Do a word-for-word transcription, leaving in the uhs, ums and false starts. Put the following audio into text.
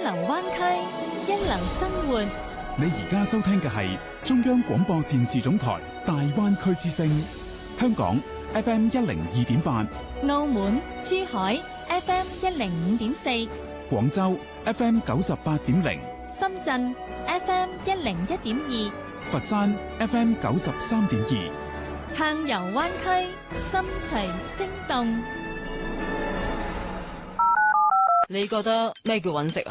流灣區，一流生活。 你而家收聽嘅係中央廣播電視總台大灣區之聲，香港 F M 一零二點八， 澳門、珠海 F M 一零五點四， 廣州 F M 九十八點零， 深圳 F M 一零一點二， 佛山 F M 九十三點二。 暢遊灣區，心隨聲動。 你覺得咩叫揾食啊？